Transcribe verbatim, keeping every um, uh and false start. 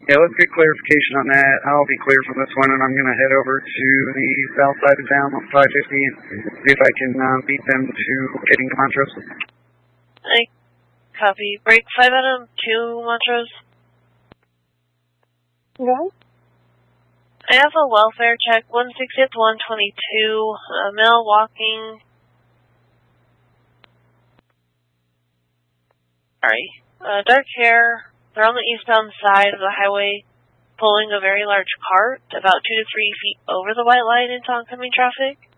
Yeah, let's get clarification on that. I'll be clear from this one, and I'm going to head over to the south side of town on five fifty and see if I can uh, beat them to getting to Montrose. I copy. Break five out of two, Montrose. Yeah. I have a welfare check, one sixtieth, one twenty-two, uh, male walking. Sorry. Uh, dark hair. They're on the eastbound side of the highway, pulling a very large cart, about two to three feet over the white line into oncoming traffic.